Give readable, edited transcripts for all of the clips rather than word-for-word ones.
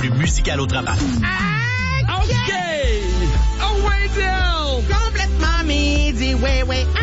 plus musical au travail. OK! Oh, ouais, down! Complètement midi, ouais.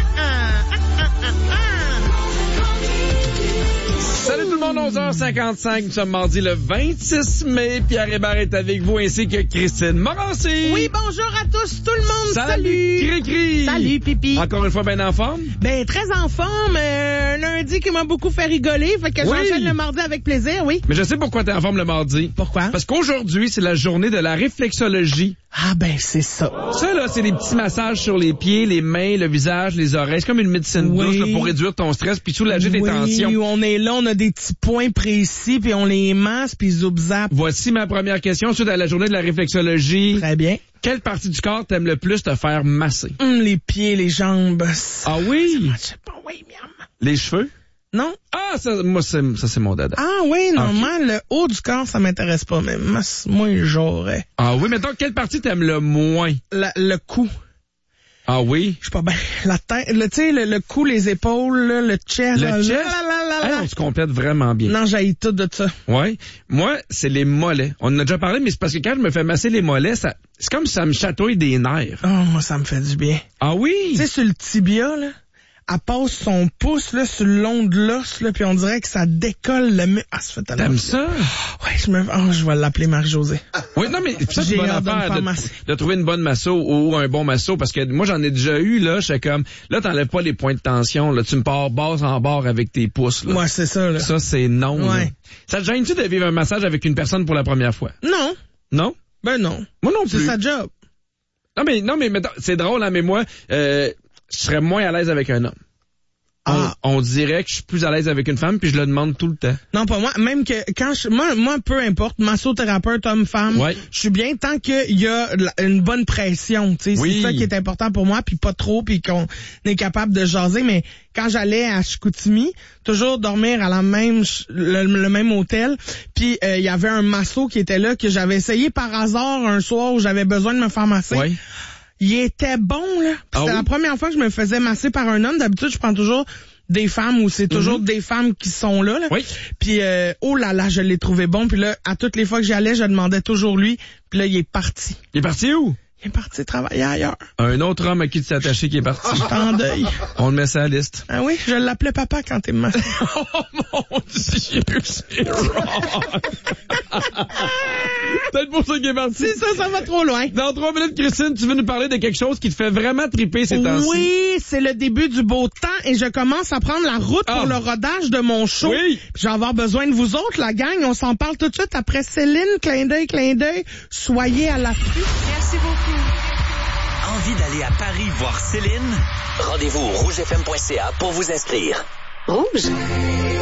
Salut tout le monde, 11h55. Nous sommes mardi le 26 mai. Pierre Hébert est avec vous ainsi que Christine Morancy. Oui, bonjour à tous, tout le monde. Salut! Cri-cri! Salut, Pipi. Encore une fois, bien en forme? Ben, très en forme. Lundi qui m'a beaucoup fait rigoler. Fait que j'enchaîne le mardi avec plaisir, oui. Mais je sais pourquoi t'es en forme le mardi. Pourquoi? Parce qu'aujourd'hui, c'est la journée de la réflexologie. Ah, ben, c'est ça. Ça, là, c'est des petits massages sur les pieds, les mains, le visage, les oreilles. C'est comme une médecine douce là, pour réduire ton stress puis soulager tes tensions. Oui, on est là, on a des petits points précis, puis on les masse, puis zoup-zap. Voici ma première question. Suite à la journée de la réflexologie. Très bien. Quelle partie du corps t'aimes le plus te faire masser? Les pieds, les jambes. Ah oui? Je sais pas, oui, miam. Les cheveux? Non. Ah, ça c'est mon dada. Ah oui, normalement, le haut du corps, ça m'intéresse pas, mais moi, j'aurais. Ah oui, mais donc, quelle partie t'aimes le moins? Le cou. Ah oui? Je sais pas bien. La tête, tu sais, le cou, les épaules, là, le chest. Le chest? Là. On se complète vraiment bien. Non, j'haïs tout de ça. Ouais. Moi, c'est les mollets. On en a déjà parlé, mais c'est parce que quand je me fais masser les mollets, c'est comme si ça me chatouille des nerfs. Oh, moi, ça me fait du bien. Ah oui? Tu sais, sur le tibia, là, elle passe son pouce, là, sur le long de l'os, là, puis on dirait que ça décolle le Ah, ça fait tellement. T'aimes ça? Ouais, je vais l'appeler Marie-Josée. Oui, non, mais ça, c'est une bonne affaire de trouver une bonne masso ou un bon masso, parce que moi, j'en ai déjà eu, là, je suis comme, là, t'enlèves pas les points de tension, là, tu me pars base en barre avec tes pouces, là. Ouais, c'est ça, là. Ça, c'est non, ouais. Là. Ça te gêne-tu de vivre un massage avec une personne pour la première fois? Non. Non? Ben non. Moi non plus. C'est sa job. Non, mais mettons, c'est drôle, hein, mais moi, je serais moins à l'aise avec un homme. On dirait que je suis plus à l'aise avec une femme, puis je le demande tout le temps. Non, pas moi. Même que quand moi, peu importe, massothérapeute, homme-femme, je suis bien tant qu'il y a une bonne pression. Tu sais, c'est ça qui est important pour moi, puis pas trop, puis qu'on est capable de jaser. Mais quand j'allais à Chicoutimi, toujours dormir à le même hôtel, puis il y avait un masso qui était là que j'avais essayé par hasard un soir où j'avais besoin de me faire masser. Ouais. Il était bon, là. C'était la première fois que je me faisais masser par un homme. D'habitude, je prends toujours des femmes ou c'est toujours des femmes qui sont là. Oui. Puis, oh là là, je l'ai trouvé bon. Puis là, à toutes les fois que j'y allais, je demandais toujours lui. Puis là, il est parti. Il est parti où? Il est parti travailler ailleurs. Un autre homme à qui tu t'es attaché qui est parti. Je suis en deuil. On le met sur la liste. Ah oui, je l'appelais papa quand t'es massé. Oh mon Dieu, c'est wrong. Peut-être pour ça qu'il est parti. Ça va trop loin. Dans 3 minutes, Christine, tu veux nous parler de quelque chose qui te fait vraiment triper ces temps-ci. Oui, c'est le début du beau temps et je commence à prendre la route pour le rodage de mon show. Oui. Je vais avoir besoin de vous autres, la gang. On s'en parle tout de suite après Céline. Clin d'œil. Soyez à l'affût. Merci beaucoup. Envie d'aller à Paris voir Céline? Rendez-vous au rougefm.ca pour vous inscrire. Rouge.